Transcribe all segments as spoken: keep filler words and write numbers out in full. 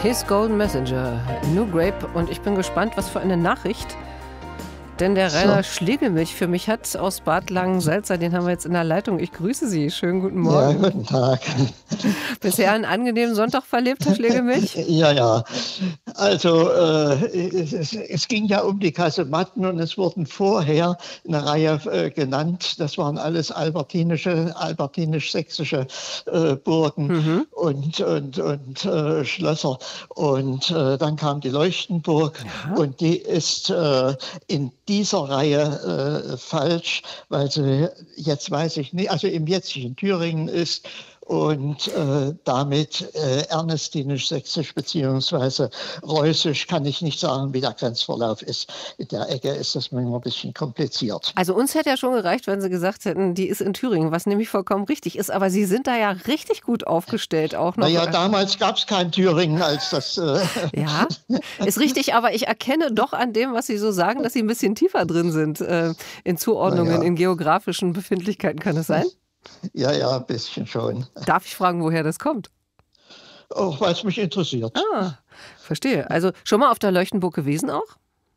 His Golden Messenger, New Grape. Und ich bin gespannt, was für eine Nachricht denn der Rainer so. Schlegelmilch für mich hat aus Bad Langensalza. Den haben wir jetzt in der Leitung. Ich grüße Sie. Schönen guten Morgen. Ja, guten Tag. Bisher einen angenehmen Sonntag verlebt, Herr Schlegelmilch? Ja, ja. Also äh, es, es ging ja um die Kasematten und es wurden vorher eine Reihe äh, genannt. Das waren alles albertinische, albertinisch-sächsische äh, Burgen mhm. und, und, und äh, Schlösser. Und äh, dann kam die Leuchtenburg ja. und die ist äh, in dieser Reihe äh, falsch, weil sie, jetzt weiß ich nicht, also im jetzigen Thüringen ist und äh, damit äh, ernestinisch-sächsisch beziehungsweise reußisch, kann ich nicht sagen, wie der Grenzverlauf ist. In der Ecke ist das manchmal ein bisschen kompliziert. Also uns hätte ja schon gereicht, wenn Sie gesagt hätten, die ist in Thüringen, was nämlich vollkommen richtig ist. Aber Sie sind da ja richtig gut aufgestellt auch noch. Naja, damals gab es kein Thüringen als das... Äh ja, ist richtig, aber ich erkenne doch an dem, was Sie so sagen, dass Sie ein bisschen tiefer drin sind äh, in Zuordnungen, naja. in geografischen Befindlichkeiten. Kann das sein? Ja, ja, ein bisschen schon. Darf ich fragen, woher das kommt? Auch weil es mich interessiert. Ah, verstehe. Also schon mal auf der Leuchtenburg gewesen auch?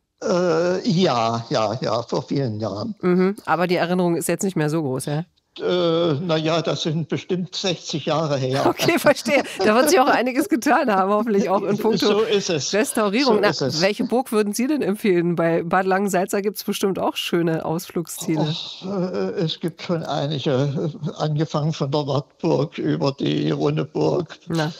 Äh, ja, ja, ja, vor vielen Jahren. Mhm, aber die Erinnerung ist jetzt nicht mehr so groß, ja? Äh, naja, das sind bestimmt sechzig Jahre her. Okay, verstehe. Da wird sich auch einiges getan haben, hoffentlich auch in puncto so ist es. Restaurierung. So Na, ist es. Welche Burg würden Sie denn empfehlen? Bei Bad Langensalza gibt es bestimmt auch schöne Ausflugsziele. Och, äh, es gibt schon einige, angefangen von der Wartburg über die Rundeburg,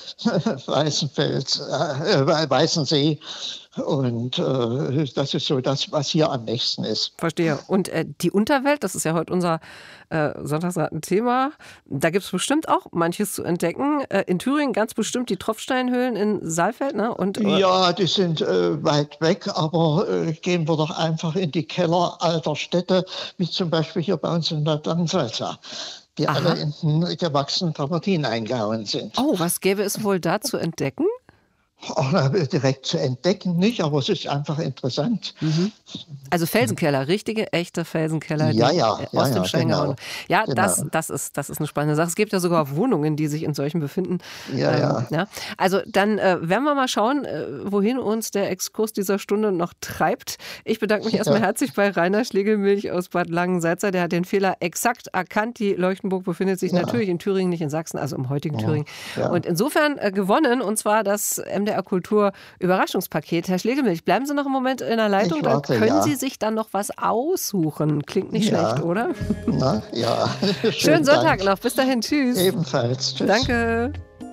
Weißenfels, äh, Weißensee. Und äh, das ist so das, was hier am nächsten ist. Verstehe. Und äh, die Unterwelt, das ist ja heute unser äh, Sonntagsraten-Thema, da gibt es bestimmt auch manches zu entdecken. Äh, in Thüringen ganz bestimmt die Tropfsteinhöhlen in Saalfeld, ne? Und, äh, ja, die sind äh, weit weg, aber äh, gehen wir doch einfach in die Keller alter Städte, wie zum Beispiel hier bei uns in Bad Langensalza, die Aha. alle in den gewachsenen Travertin eingehauen sind. Oh, was gäbe es wohl da zu entdecken? Auch direkt zu entdecken nicht, aber es ist einfach interessant. Mhm. Also Felsenkeller, richtige, echte Felsenkeller, ja, die ja, aus ja, dem ja, Stein genau. gehauen. Ja, genau. das, das, ist, das ist eine spannende Sache. Es gibt ja sogar Wohnungen, die sich in solchen befinden. Ja, ähm, ja. ja. Also dann äh, werden wir mal schauen, äh, wohin uns der Exkurs dieser Stunde noch treibt. Ich bedanke mich erstmal ja. herzlich bei Rainer Schlegelmilch aus Bad Langensalza. Der hat den Fehler exakt erkannt. Die Leuchtenburg befindet sich ja. natürlich in Thüringen, nicht in Sachsen, also im heutigen ja. Thüringen. Ja. Und insofern äh, gewonnen, und zwar das M D R Kultur Überraschungspaket. Herr Schlegelmilch, bleiben Sie noch einen Moment in der Leitung, ich warte, dann können ja. Sie sich dann noch was aussuchen. Klingt nicht ja. schlecht, oder? Na, ja. Schönen Sonntag Dank. noch. Bis dahin. Tschüss. Ebenfalls. Tschüss. Danke.